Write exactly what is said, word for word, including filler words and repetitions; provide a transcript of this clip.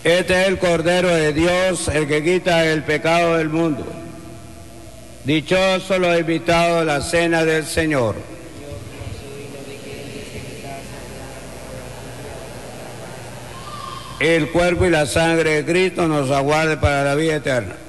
Este es el Cordero de Dios, el que quita el pecado del mundo. Dichosos los invitados a la cena del Señor. El cuerpo y la sangre de Cristo nos aguarde para la vida eterna.